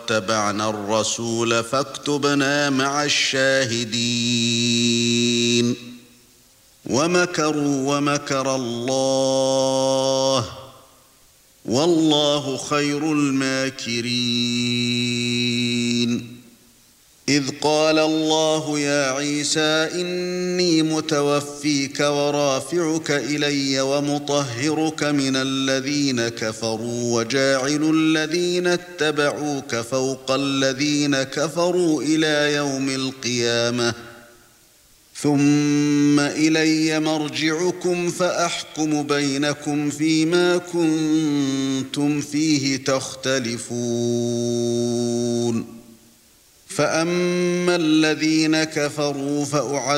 واتبعنا الرسول فاكتبنا مع الشاهدين ومكروا ومكر الله والله خير الماكرين إذ قال الله يا عيسى إني متوفيك ورافعك إلي ومطهرك من الذين كفروا وجاعل الذين اتبعوك فوق الذين كفروا إلى يوم القيامة ثم إلي مرجعكم فأحكم بينكم فيما كنتم فيه تختلفون فأما الذين كفروا